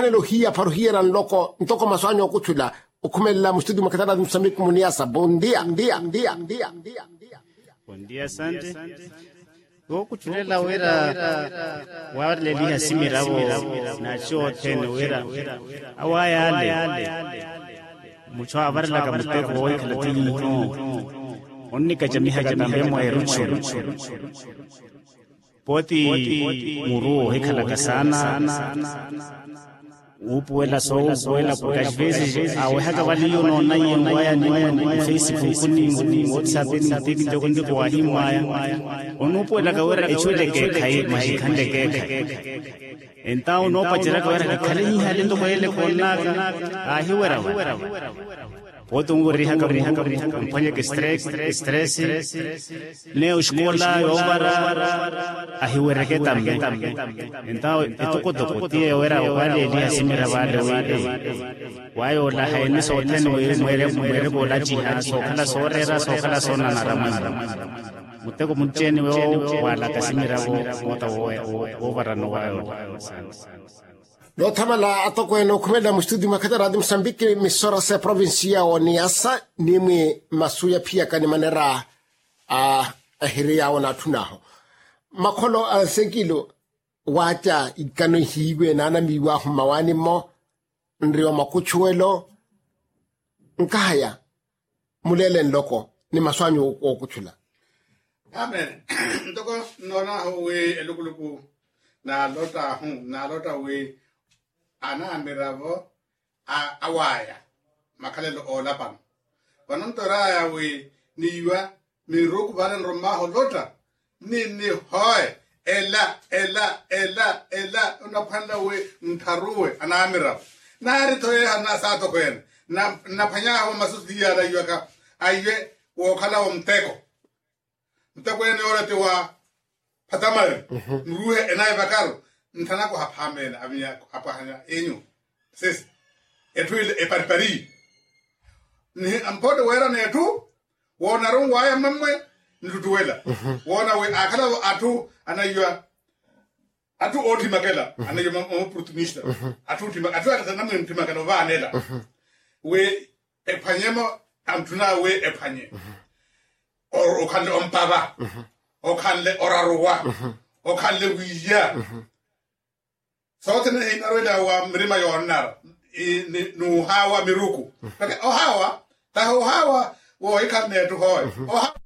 lo hia parohia loko ntoko maswanyo kutula ukumela mustudi makatara msamiki muniasa bondia bondia sante wokutulela wera warleli hasimirawo na choten wera awayale mucho abarla ka muteko woy klatini onni ka jamiha jambe moerucho poti muru hekala kasana upuela upuela porque às vezes a oega valio no na yengwaya ni Facebook ni WhatsApp ni TikTok ni kwa himaya onupuela ka wera echule ke khai mai khande ke então no pachira ka wera khale ni halendo ko ele konna a hi wera Potom riha campanha que stress neo escola ovara a hiwereke também então eu tô tie eu era vale ali assim mira vale vai ola haini so ten mere bola jiha so khala sorera so khala sona naramana muteko muncheni wala kasimira mota ovara no vai Lo tamala atoko eno kumela mustudi makatara di Msambiki misora se provincia o niasa nimi masuya pia kani manera ahiria wana tunaho. Makolo segilo wata ikano hiwe na miwa humawani mo nriwa makuchuelo nkahaya mulele nloko ni maswanyo o kuchula. Amen. Ndoko nona we elukuluku na lota we ana miravo awaya makalelo olapan panontora we niwa miruku banen romaho lota ni hoy ela unapanda we mtaruwe ana miravo nari toye hana sato kwen na panya hawa masusi ya rayuaka aywe wakala wa mteko ene orate wa patamari nuruhe enai bakaru ntanako hapamena abiya apahanya enyu sis etwile eparpari ni ampodo wera netu wona rungwa ya mamwe ndutuwela wona we akala atu anaywa atu oti makela anaywa opportunista atu ata namu ntimakana vanela we epanyemo amtuna we epanye okande ompaba okande oraruwa okande wiya Sotene inarweda wa mrima yonar nu hawa miruku. Hawa ta hawa wo ikane tu hoy.